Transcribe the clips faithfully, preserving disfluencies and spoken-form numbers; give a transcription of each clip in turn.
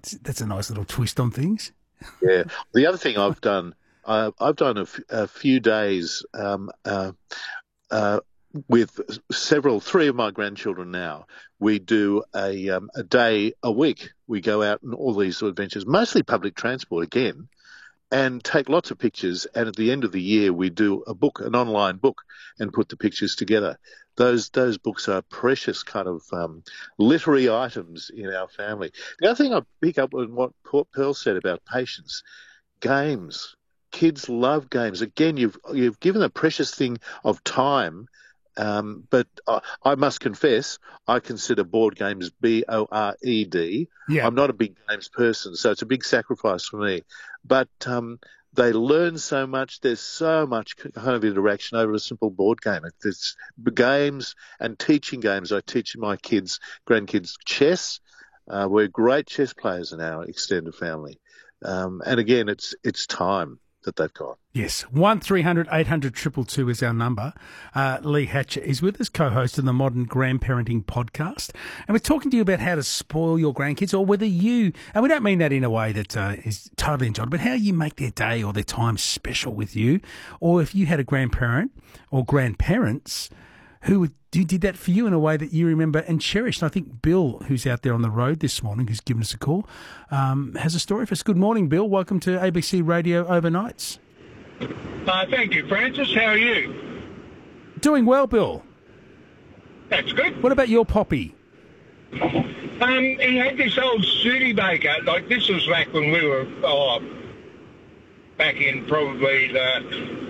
That's a nice little twist on things. Yeah. The other thing I've done, uh, I've done a, f- a few days um, uh, uh, with several, three of my grandchildren now. We do a um, a day a week. We go out on all these sort of adventures, mostly public transport again, and take lots of pictures. And at the end of the year, we do a book, an online book, and put the pictures together. Those those books are precious kind of um, literary items in our family. The other thing I pick up on what Pearl said about patience, games. Kids love games. Again, you've you've given a precious thing of time. Um, but I, I must confess, I consider board games B O R E D. Yeah. I'm not a big games person, so it's a big sacrifice for me. But um, they learn so much. There's so much kind of interaction over a simple board game. It's games and teaching games. I teach my kids, grandkids, chess. Uh, we're great chess players in our extended family. Um, and again, it's it's time that they've got. Yes, one three hundred eight hundred two two two is our number. Uh, Lee Hatcher is with us, co-host of the Modern Grandparenting Podcast. And we're talking to you about how to spoil your grandkids, or whether you, and we don't mean that in a way that uh, is totally enjoyable, but how you make their day or their time special with you. Or if you had a grandparent or grandparents who, would, who did that for you in a way that you remember and cherished. And I think Bill, who's out there on the road this morning, who's given us a call, um, has a story for us. Good morning, Bill. Welcome to A B C Radio Overnights. Uh, thank you, Francis. How are you? Doing well, Bill. That's good. What about your poppy? Um, he had this old Studebaker. Like, this was back when we were, oh, back in probably the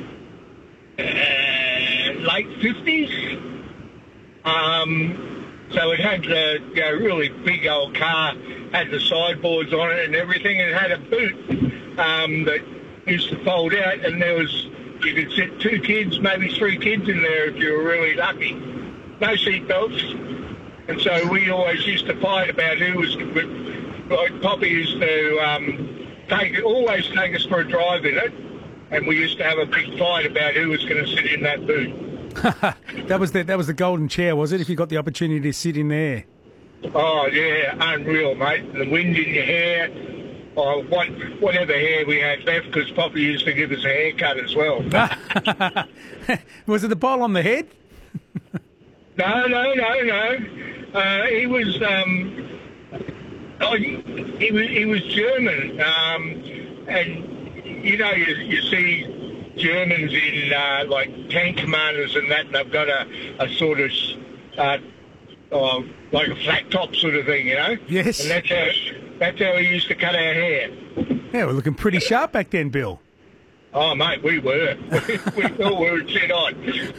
uh, late fifties. Um, so it had the you know, really big old car, had the sideboards on it and everything, and it had a boot um, that used to fold out, and there was, you could sit two kids, maybe three kids in there if you were really lucky. No seat belts. And so we always used to fight about who was, like Poppy used to um, take always take us for a drive in it, and we used to have a big fight about who was going to sit in that boot. that was the that was the golden chair, was it? If you got the opportunity to sit in there. Oh yeah, unreal, mate. The wind in your hair, or what, whatever hair we had left, because Poppy used to give us a haircut as well. Was it the bowl on the head? no, no, no, no. Uh, he was um, oh, he, he was he was German, um, and you know you, you see Germans in uh, like tank commanders and that, and they've got a, a sort of uh, oh, like a flat top sort of thing, you know. Yes. And that's how that's how we used to cut our hair. Yeah, we're looking pretty sharp back then, Bill. Oh, mate, we were. we all were dead on.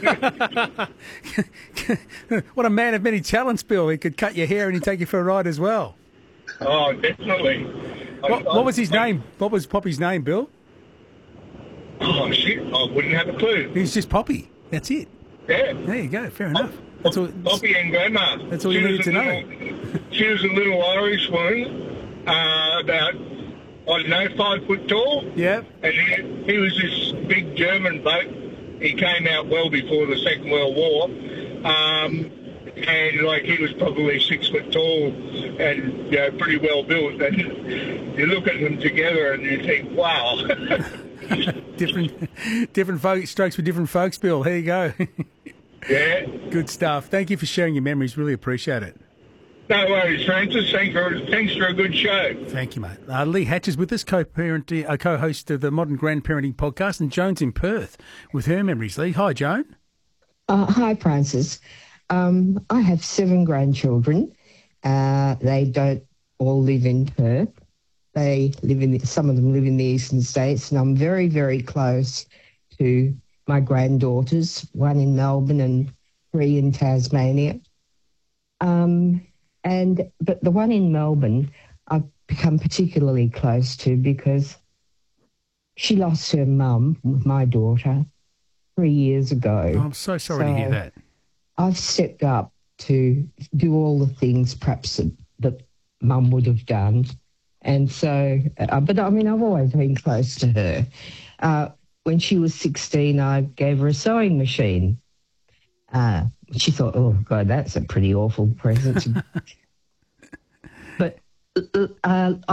What a man of many talents, Bill. He could cut your hair and he'd take you for a ride as well. Oh, definitely. What, I, what was his I, name? What was Poppy's name, Bill? Oh, shit, I wouldn't have a clue. He was just Poppy. That's it. Yeah. There you go. Fair enough. That's all, Poppy and Grandma. That's all she you needed to little, know. She was a little Irish woman, uh, about, I don't know, five foot tall. Yeah. And he, he was this big German bloke. He came out well before the Second World War. Um, and, like, he was probably six foot tall and, you know, pretty well built. And you look at them together and you think, wow. different different folk, strokes for different folks, Bill. Here you go. Yeah. Good stuff. Thank you for sharing your memories. Really appreciate it. No worries, Francis. Thanks for, thanks for a good show. Thank you, mate. Uh, Lee Hatch is with us, co-parent, uh, co-host of the Modern Grandparenting Podcast, and Joan's in Perth with her memories. Lee, hi, Joan. Uh, hi, Francis. Um, I have seven grandchildren. Uh, they don't all live in Perth. They live in, the, some of them live in the eastern states, and I'm very, very close to my granddaughters, one in Melbourne and three in Tasmania. Um, and but the one in Melbourne, I've become particularly close to because she lost her mum, my daughter, three years ago. Oh, I'm so sorry so to hear that. I've stepped up to do all the things perhaps that, that mum would have done. And so, uh, but I mean, I've always been close to her. Uh, when she was sixteen, I gave her a sewing machine. Uh, she thought, oh, God, that's a pretty awful present. But uh,